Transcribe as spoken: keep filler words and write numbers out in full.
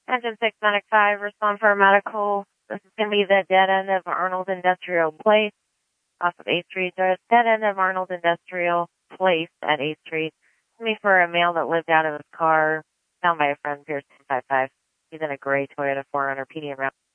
Engine six Medic five, respond for a medical. This is going to be the dead end of Arnold Industrial Place off of eighth Street. The dead end of Arnold Industrial Place at eighth Street. It's me for a male that lived out of his car, found by a friend, Pierce two five five. He's in a gray Toyota four runner P D M route.